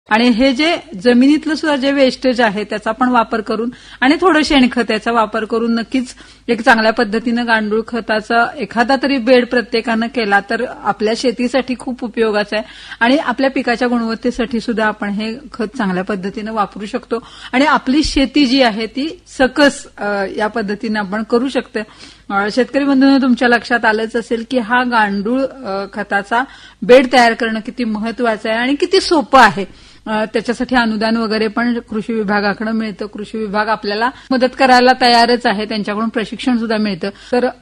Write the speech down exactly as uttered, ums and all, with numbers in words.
आणि हे जे जमिनीतलं सुद्धा जे वेस्टेज आहे त्याचा पण वापर करून आणि थोडं शेणखत याचा वापर करून नक्कीच एक चांगल्या पद्धतीनं गांडूळ खताचा एखादा तरी बेड प्रत्येकानं केला तर आपल्या शेतीसाठी खूप उपयोगाचा आहे आणि आपल्या पिकाच्या गुणवत्तेसाठी सुद्धा आपण हे खत चांगल्या पद्धतीनं वापरू शकतो आणि आपली शेती जी आहे ती सकस या पद्धतीनं आपण करू शकतो. शेतकरी बंधूंनो, तुमच्या लक्षात आलंच असेल की हा गांडूळ खताचा बेड तयार करणं किती महत्वाचं आहे आणि किती सोपं आहे. त्याच्यासाठी अनुदान वगैरे पण कृषी विभागाकडे मिळतं. कृषी विभाग आपल्याला मदत करायला तयारच आहे, त्यांच्याकडून प्रशिक्षण सुद्धा मिळतं. तर